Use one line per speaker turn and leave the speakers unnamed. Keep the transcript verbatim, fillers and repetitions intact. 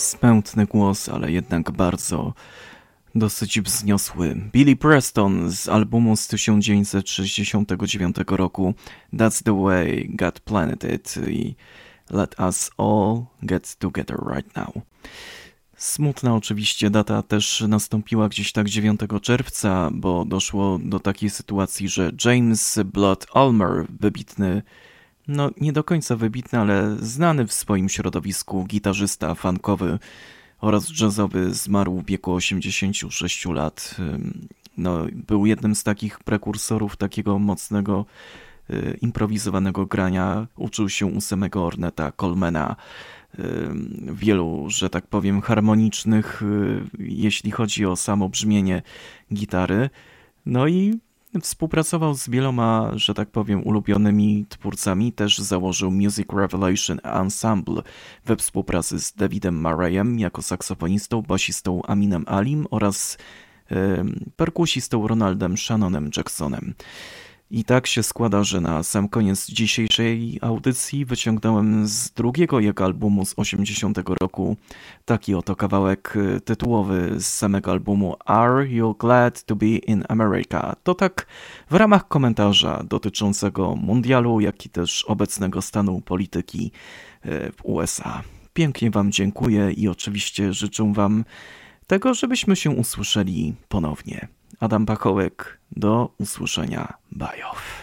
Smętny głos, ale jednak bardzo dosyć wzniosły. Billy Preston z albumu z tysiąc dziewięćset sześćdziesiątego dziewiątego roku That's the way God planned it i Let us all get together right now. Smutna oczywiście data też nastąpiła gdzieś tak dziewiątego czerwca, bo doszło do takiej sytuacji, że James Blood Ulmer, wybitny, no nie do końca wybitny, ale znany w swoim środowisku gitarzysta funkowy oraz jazzowy, zmarł w wieku osiemdziesięciu sześciu lat. No, był jednym z takich prekursorów takiego mocnego, improwizowanego grania. Uczył się u samego Ornetta Colemana wielu, że tak powiem, harmonicznych, jeśli chodzi o samo brzmienie gitary. No i współpracował z wieloma, że tak powiem, ulubionymi twórcami. Też założył Music Revelation Ensemble we współpracy z Davidem Murrayem jako saksofonistą, basistą Aminem Alim oraz e, perkusistą Ronaldem Shannonem Jacksonem. I tak się składa, że na sam koniec dzisiejszej audycji wyciągnąłem z drugiego jego albumu z osiemdziesiątego roku taki oto kawałek tytułowy z samego albumu Are You Glad to Be in America? To tak w ramach komentarza dotyczącego mundialu, jak i też obecnego stanu polityki w U S A. Pięknie wam dziękuję i oczywiście życzę wam tego, żebyśmy się usłyszeli ponownie. Adam Pachołek, do usłyszenia. Bye off.